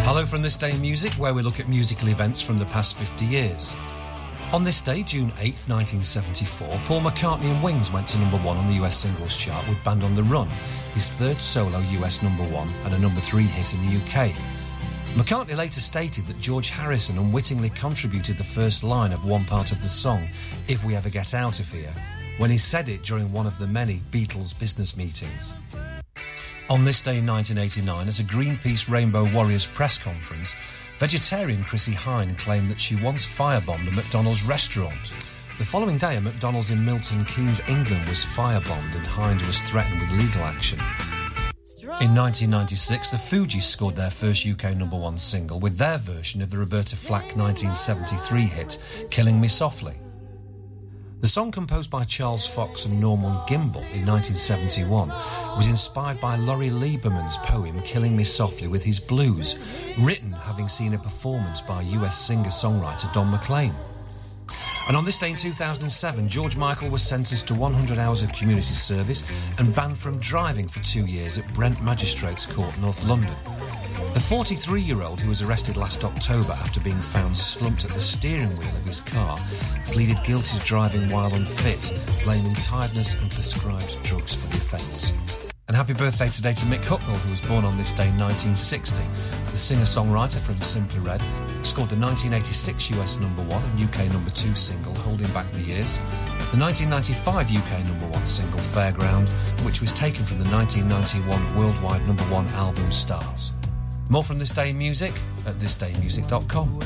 Hello from This Day in Music, where we look at musical events from the past 50 years. On this day, June 8th, 1974, Paul McCartney and Wings went to number 1 on the US singles chart with Band on the Run, his third solo US number 1 and a number 3 hit in the UK. McCartney later stated that George Harrison unwittingly contributed the first line of one part of the song, If We Ever Get Out of Here, when he said it during one of the many Beatles business meetings. On this day in 1989, at a Greenpeace Rainbow Warriors press conference, vegetarian Chrissie Hynde claimed that she once firebombed a McDonald's restaurant. The following day, a McDonald's in Milton Keynes, England was firebombed and Hynde was threatened with legal action. In 1996, the Fugees scored their first UK number 1 single with their version of the Roberta Flack 1973 hit, Killing Me Softly. The song, composed by Charles Fox and Norman Gimbel in 1971, was inspired by Laurie Lieberman's poem Killing Me Softly with His Blues, written having seen a performance by US singer-songwriter Don McLean. And on this day in 2007, George Michael was sentenced to 100 hours of community service and banned from driving for 2 years at Brent Magistrates Court, North London. The 43-year-old, who was arrested last October after being found slumped at the steering wheel of his car, pleaded guilty to driving while unfit, blaming tiredness and prescribed drugs for the offence. And happy birthday today to Mick Hucknall, who was born on this day in 1960. The singer-songwriter from Simply Red scored the 1986 US number 1 and UK number 2 single, Holding Back the Years, the 1995 UK number 1 single, Fairground, which was taken from the 1991 worldwide number 1 album, Stars. More from This Day in Music at thisdaymusic.com.